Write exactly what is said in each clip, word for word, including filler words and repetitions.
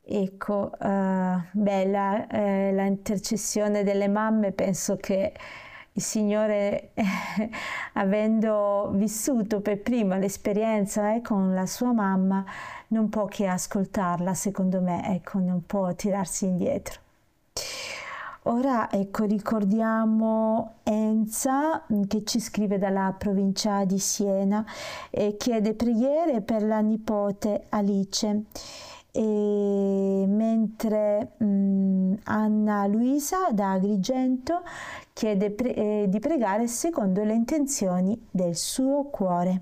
Ecco, eh, bella eh, la intercessione delle mamme, penso che il Signore, eh, avendo vissuto per prima l'esperienza eh, con la sua mamma, non può che ascoltarla, secondo me, ecco, non può tirarsi indietro. Ora, ecco, ricordiamo Enza che ci scrive dalla provincia di Siena e chiede preghiere per la nipote Alice. E mentre mh, Anna Luisa da Agrigento chiede pre- eh, di pregare secondo le intenzioni del suo cuore.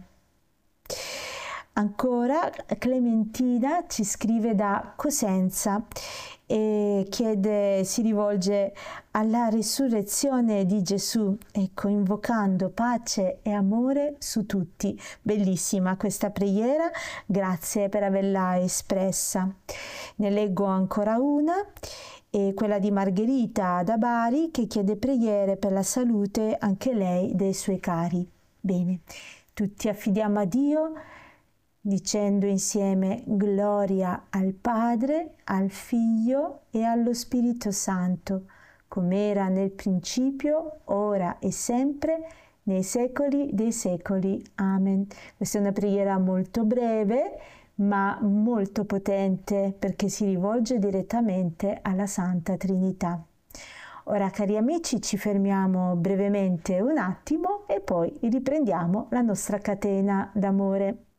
Ancora Clementina ci scrive da Cosenza e chiede, si rivolge alla risurrezione di Gesù, ecco, invocando pace e amore su tutti. Bellissima questa preghiera, grazie per averla espressa. Ne leggo ancora una, e quella di Margherita da Bari che chiede preghiere per la salute anche lei dei suoi cari. Bene, tutti affidiamo a Dio dicendo insieme gloria al Padre, al Figlio e allo Spirito Santo, come era nel principio, ora e sempre, nei secoli dei secoli. Amen. Questa è una preghiera molto breve, ma molto potente perché si rivolge direttamente alla Santa Trinità. Ora, cari amici, ci fermiamo brevemente un attimo e poi riprendiamo la nostra catena d'amore.